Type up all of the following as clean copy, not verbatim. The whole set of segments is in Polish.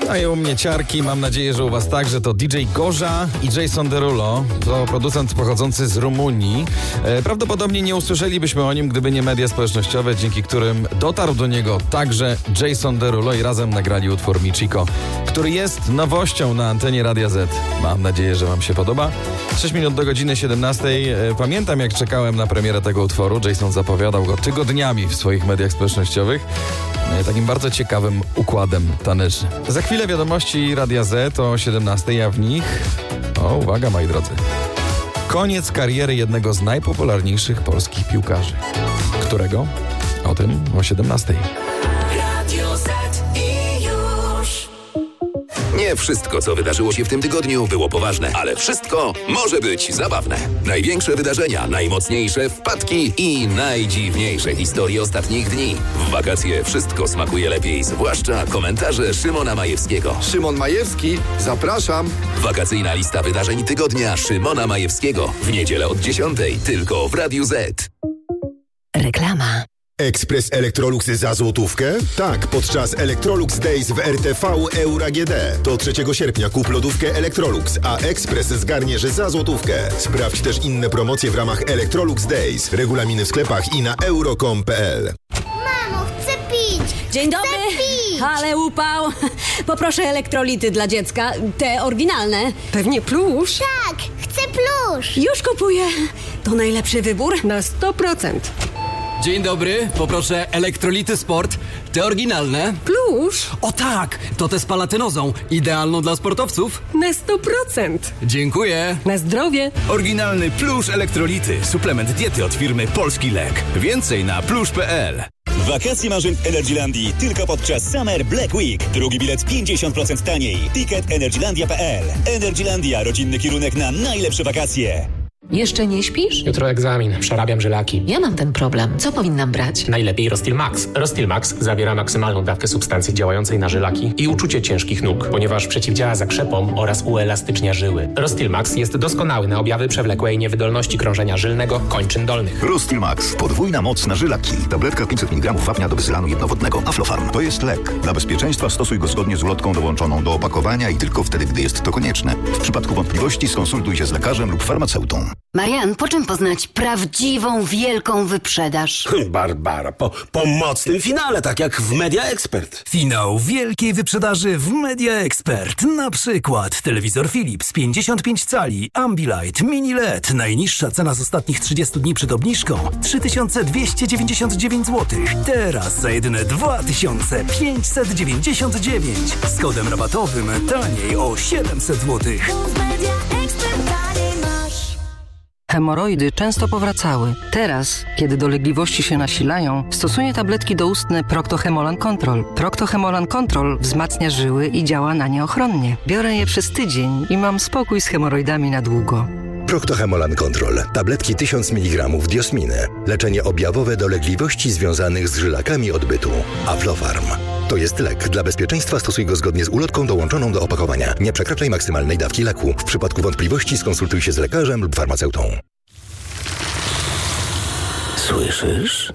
A i u mnie ciarki, mam nadzieję, że u was także. To DJ Gorza i Jason Derulo. To producent pochodzący z Rumunii. Prawdopodobnie nie usłyszelibyśmy o nim, gdyby nie media społecznościowe, dzięki którym dotarł do niego także Jason Derulo i razem nagrali utwór Michiko, który jest nowością na antenie Radia Z. Mam nadzieję, że wam się podoba. 6 minut do godziny 17. Pamiętam, jak czekałem na premierę tego utworu. Jason zapowiadał go tygodniami w swoich mediach społecznościowych. Takim bardzo ciekawym układem tanerzy. Za chwilę wiadomości Radia Z o 17, a w nich... O, uwaga, moi drodzy. Koniec kariery jednego z najpopularniejszych polskich piłkarzy. Którego? O tym o 17. Radio Z i już. Nie wszystko, co wydarzyło się w tym tygodniu, było poważne, ale wszystko może być zabawne. Największe wydarzenia, najmocniejsze wpadki i najdziwniejsze historie ostatnich dni. W wakacje wszystko smakuje lepiej, zwłaszcza komentarze Szymona Majewskiego. Szymon Majewski, zapraszam. Wakacyjna lista wydarzeń tygodnia Szymona Majewskiego. W niedzielę od 10:00 tylko w Radiu Z. Reklama. Ekspres Electrolux za złotówkę? Tak, podczas Electrolux Days w RTV Euro AGD. Do 3 sierpnia kup lodówkę Electrolux, a Ekspres zgarniesz za złotówkę. Sprawdź też inne promocje w ramach Electrolux Days. Regulaminy w sklepach i na euro.com.pl. Mamo, chcę pić! Dzień dobry! Chcę pić! Ale upał! Poproszę elektrolity dla dziecka, te oryginalne. Pewnie plusz. Tak, chcę plusz! Już kupuję. To najlepszy wybór? Na 100%. Dzień dobry, poproszę elektrolity sport, te oryginalne. Plusz. O tak, to te z palatynozą, idealną dla sportowców. Na 100%. Dziękuję. Na zdrowie. Oryginalny plusz elektrolity, suplement diety od firmy Polski Lek. Więcej na plusz.pl. Wakacje marzeń w Energylandii tylko podczas Summer Black Week. Drugi bilet 50% taniej. Ticket energylandia.pl. Energylandia, rodzinny kierunek na najlepsze wakacje. Jeszcze nie śpisz? Jutro egzamin, przerabiam żylaki. Ja mam ten problem. Co powinnam brać? Najlepiej Rostil Max. Rostil Max zawiera maksymalną dawkę substancji działającej na żylaki i uczucie ciężkich nóg, ponieważ przeciwdziała zakrzepom oraz uelastycznia żyły. Rostil Max jest doskonały na objawy przewlekłej niewydolności krążenia żylnego kończyn dolnych. Rostil Max. Podwójna moc na żylaki. Tabletka 500 mg wapnia do wysylanu jednowodnego. Aflofarm. To jest lek. Dla bezpieczeństwa stosuj go zgodnie z ulotką dołączoną do opakowania i tylko wtedy, gdy jest to konieczne. W przypadku wątpliwości skonsultuj się z lekarzem lub farmaceutą. Marian, po czym poznać prawdziwą, wielką wyprzedaż? Barbara, po mocnym finale, tak jak w Media Expert. Finał wielkiej wyprzedaży w Media Expert. Na przykład telewizor Philips 55 cali, Ambilight, Mini LED. Najniższa cena z ostatnich 30 dni przed obniżką 3299 zł. Teraz za jedyne 2599. Z kodem rabatowym taniej o 700 zł. Hemoroidy często powracały. Teraz, kiedy dolegliwości się nasilają, stosuję tabletki doustne Procto-Hemolan Control. Procto-Hemolan Control wzmacnia żyły i działa na nie ochronnie. Biorę je przez tydzień i mam spokój z hemoroidami na długo. Procto-Hemolan Control. Tabletki 1000 mg diosminy. Leczenie objawowe dolegliwości związanych z żylakami odbytu. Aflofarm. To jest lek. Dla bezpieczeństwa stosuj go zgodnie z ulotką dołączoną do opakowania. Nie przekraczaj maksymalnej dawki leku. W przypadku wątpliwości skonsultuj się z lekarzem lub farmaceutą. Słyszysz?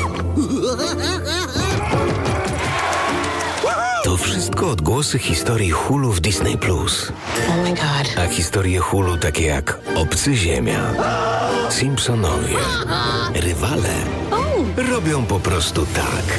To wszystko odgłosy historii Hulu w Disney+. Oh my God. A historie Hulu takie jak Obcy Ziemia, Simpsonowie, Rywale robią po prostu tak.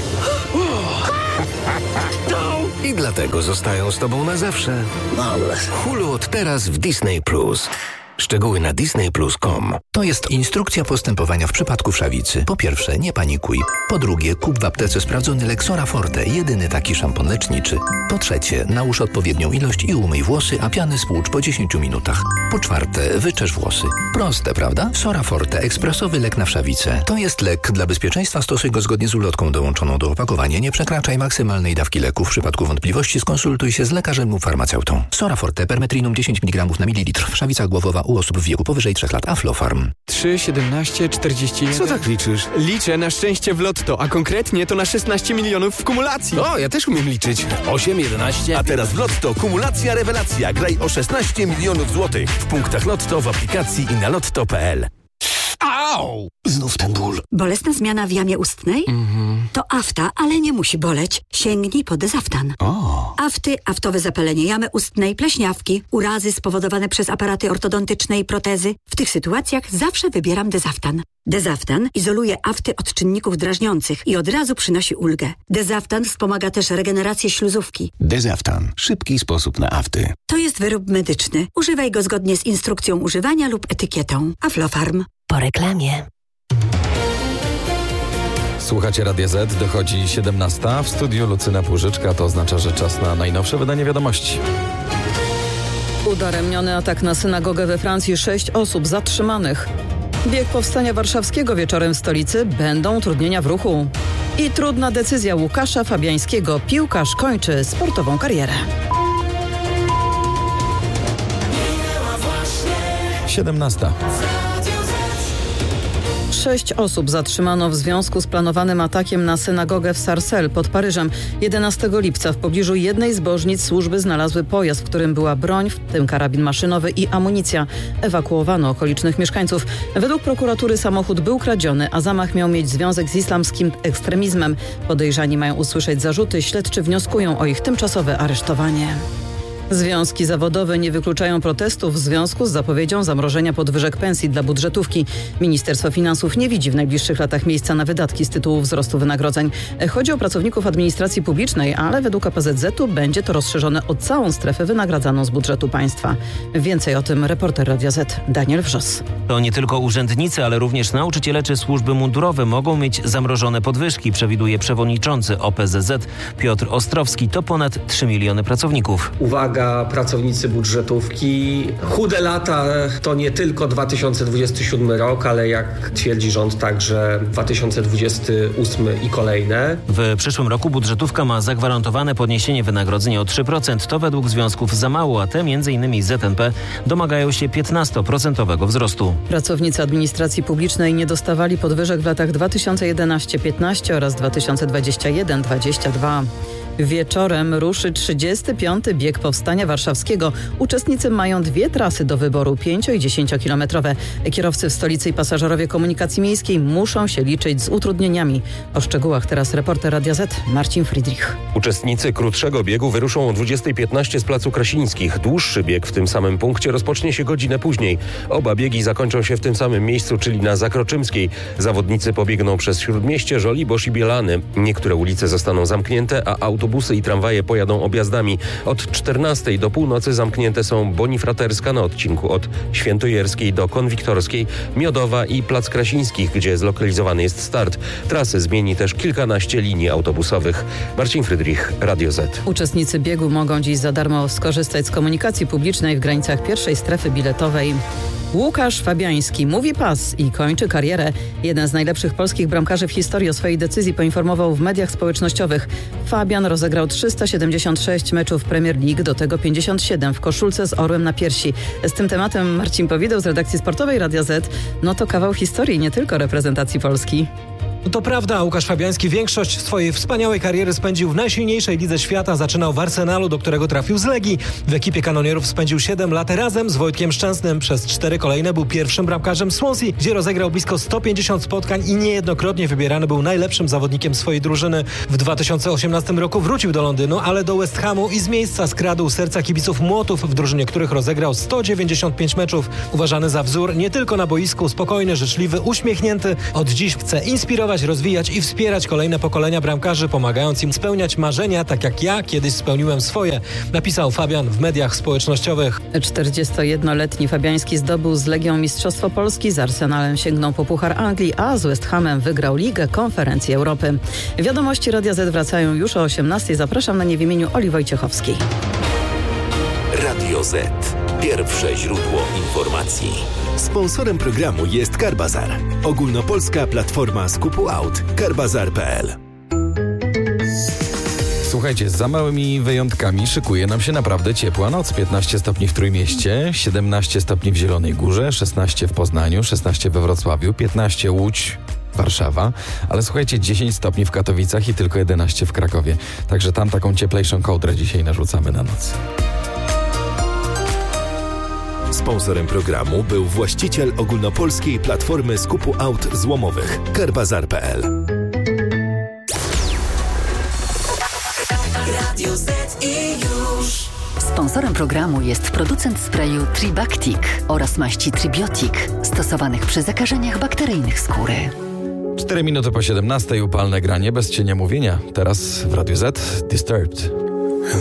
I dlatego zostają z tobą na zawsze. Hulu od teraz w Disney+. Szczegóły na disneyplus.com. To jest instrukcja postępowania w przypadku wszawicy. Po pierwsze, nie panikuj. Po drugie, kup w aptece sprawdzony lek Sora Forte, jedyny taki szampon leczniczy. Po trzecie, nałóż odpowiednią ilość i umyj włosy, a piany spłucz po 10 minutach. Po czwarte, wyczesz włosy. Proste, prawda? Sora Forte, ekspresowy lek na wszawicę. To jest lek. Dla bezpieczeństwa stosuj go zgodnie z ulotką dołączoną do opakowania. Nie przekraczaj maksymalnej dawki leku. W przypadku wątpliwości skonsultuj się z lekarzem lub farmaceutą. Sora Forte, permetrinum 10 mg na mililitr. Wszawica głowowa u osób w wieku powyżej 3 lat. Aflofarm. 3, 17, 41... Co tak liczysz? Liczę na szczęście w lotto, a konkretnie to na 16 milionów w kumulacji. O, ja też umiem liczyć. 8, 11... A teraz w Lotto kumulacja rewelacja. Graj o 16 milionów złotych. W punktach Lotto, w aplikacji i na lotto.pl. Au! Znów ten ból. Bolesna zmiana w jamie ustnej? To afta, ale nie musi boleć. Sięgnij po Dezaftan. Afty, aftowe zapalenie jamy ustnej, pleśniawki, urazy spowodowane przez aparaty ortodontyczne i protezy. W tych sytuacjach zawsze wybieram Dezaftan. Dezaftan izoluje afty od czynników drażniących i od razu przynosi ulgę. Dezaftan wspomaga też regenerację śluzówki. Dezaftan. Szybki sposób na afty. To jest wyrób medyczny. Używaj go zgodnie z instrukcją używania lub etykietą. Aflofarm. Po reklamie. Słuchacie Radia Z, dochodzi 17. W studiu Lucyna Płużyczka, to oznacza, że czas na najnowsze wydanie wiadomości. Udaremniony atak na synagogę we Francji, 6 osób zatrzymanych. Bieg Powstania Warszawskiego wieczorem w stolicy, będą utrudnienia w ruchu. I trudna decyzja Łukasza Fabiańskiego. Piłkarz kończy sportową karierę. 17. 6 osób zatrzymano w związku z planowanym atakiem na synagogę w Sarcelles pod Paryżem. 11 lipca w pobliżu jednej z bożnic służby znalazły pojazd, w którym była broń, w tym karabin maszynowy i amunicja. Ewakuowano okolicznych mieszkańców. Według prokuratury samochód był kradziony, a zamach miał mieć związek z islamskim ekstremizmem. Podejrzani mają usłyszeć zarzuty, śledczy wnioskują o ich tymczasowe aresztowanie. Związki zawodowe nie wykluczają protestów w związku z zapowiedzią zamrożenia podwyżek pensji dla budżetówki. Ministerstwo Finansów nie widzi w najbliższych latach miejsca na wydatki z tytułu wzrostu wynagrodzeń. Chodzi o pracowników administracji publicznej, ale według APZZ-u będzie to rozszerzone o całą strefę wynagradzaną z budżetu państwa. Więcej o tym reporter Radia Z Daniel Wrzos. To nie tylko urzędnicy, ale również nauczyciele czy służby mundurowe mogą mieć zamrożone podwyżki, przewiduje przewodniczący OPZZ Piotr Ostrowski. To ponad 3 miliony pracowników. Uwaga, pracownicy budżetówki. Chude lata to nie tylko 2027 rok, ale jak twierdzi rząd, także 2028 i kolejne. W przyszłym roku budżetówka ma zagwarantowane podniesienie wynagrodzenia o 3%. To według związków za mało, a te m.in. ZNP domagają się 15% wzrostu. Pracownicy administracji publicznej nie dostawali podwyżek w latach 2011-15 oraz 2021-22. Wieczorem ruszy 35. bieg Powstania Warszawskiego. Uczestnicy mają 2 trasy do wyboru, 5 i 10-kilometrowe. Kierowcy w stolicy i pasażerowie komunikacji miejskiej muszą się liczyć z utrudnieniami. O szczegółach teraz reporter Radia Z Marcin Friedrich. Uczestnicy krótszego biegu wyruszą o 20:15 z Placu Krasińskich. Dłuższy bieg w tym samym punkcie rozpocznie się godzinę później. Oba biegi zakończą się w tym samym miejscu, czyli na Zakroczymskiej. Zawodnicy pobiegną przez Śródmieście, Żoliborz i Bielany. Niektóre ulice zostaną zamknięte, a autobusy i tramwaje pojadą objazdami. Od 14 do północy zamknięte są Bonifraterska na odcinku od Świętojerskiej do Konwiktorskiej, Miodowa i Plac Krasińskich, gdzie zlokalizowany jest start. Trasy zmieni też kilkanaście linii autobusowych. Marcin Frydrich, Radio Z. Uczestnicy biegu mogą dziś za darmo skorzystać z komunikacji publicznej w granicach pierwszej strefy biletowej. Łukasz Fabiański mówi pas i kończy karierę. Jeden z najlepszych polskich bramkarzy w historii o swojej decyzji poinformował w mediach społecznościowych. Fabian rozegrał 376 meczów Premier League, do tego 57 w koszulce z orłem na piersi. Z tym tematem Marcin Powideł z redakcji sportowej Radia Z. No to kawał historii, nie tylko reprezentacji Polski. To prawda, Łukasz Fabiański większość swojej wspaniałej kariery spędził w najsilniejszej lidze świata. Zaczynał w Arsenalu, do którego trafił z Legii. W ekipie kanonierów spędził 7 lat razem z Wojtkiem Szczęsnym. Przez 4 kolejne był pierwszym bramkarzem Swansea, gdzie rozegrał blisko 150 spotkań i niejednokrotnie wybierany był najlepszym zawodnikiem swojej drużyny. W 2018 roku wrócił do Londynu, ale do West Hamu i z miejsca skradł serca kibiców Młotów, w drużynie których rozegrał 195 meczów. Uważany za wzór nie tylko na boisku, spokojny, życzliwy, uśmiechnięty. Od dziś chce inspirować, rozwijać i wspierać kolejne pokolenia bramkarzy, pomagając im spełniać marzenia, tak jak ja kiedyś spełniłem swoje, napisał Fabian w mediach społecznościowych. 41-letni Fabiański zdobył z Legią Mistrzostwo Polski, z Arsenalem sięgnął po Puchar Anglii, a z West Hamem wygrał Ligę Konferencji Europy. Wiadomości Radia Z wracają już o 18:00. Zapraszam na nie w imieniu Oli Wojciechowskiej. Radio Z. Pierwsze źródło informacji. Sponsorem programu jest Carbazar. Ogólnopolska platforma skupu aut. Carbazar.pl. Słuchajcie, za małymi wyjątkami szykuje nam się naprawdę ciepła noc. 15 stopni w Trójmieście, 17 stopni w Zielonej Górze, 16 w Poznaniu, 16 we Wrocławiu, 15 Łódź, Warszawa, ale słuchajcie, 10 stopni w Katowicach i tylko 11 w Krakowie. Także tam taką cieplejszą kołdrę dzisiaj narzucamy na noc. Sponsorem programu był właściciel ogólnopolskiej platformy skupu aut złomowych Carbazar.pl. Radio Z i już. Sponsorem programu jest producent sprayu Tribactic oraz maści Tribiotic, stosowanych przy zakażeniach bakteryjnych skóry. 4 minuty po 17:00, upalne granie bez cienia mówienia. Teraz w Radiu Z Disturbed.